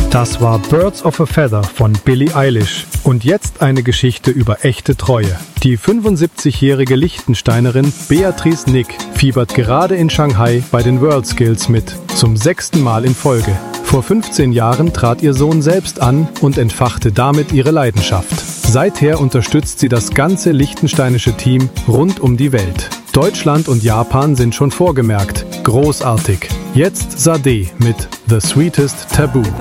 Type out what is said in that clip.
Das war Birds of a Feather von Billie Eilish. Und jetzt eine Geschichte über echte Treue. Die 75-jährige Liechtensteinerin Beatrice Nick fiebert gerade in Shanghai bei den WorldSkills mit, zum 6. Mal in Folge. Vor 15 Jahren trat ihr Sohn selbst an und entfachte damit ihre Leidenschaft. Seither unterstützt sie das ganze liechtensteinische Team rund um die Welt. Deutschland und Japan sind schon vorgemerkt. Großartig. Jetzt Sade mit The Sweetest Taboo.